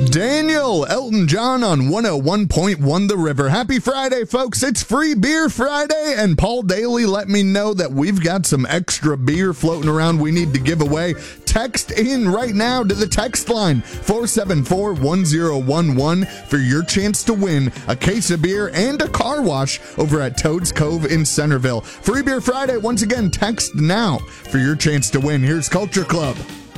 Daniel, Elton John on 101.1 The River. Happy Friday, folks. It's Free Beer Friday, and Paul Daly let me know that we've got some extra beer floating around we need to give away. Text in right now to the text line 474-1011 for your chance to win a case of beer and a car wash over at Toad's Cove in Centerville. Free Beer Friday. Once again, text now for your chance to win. Here's Culture Club.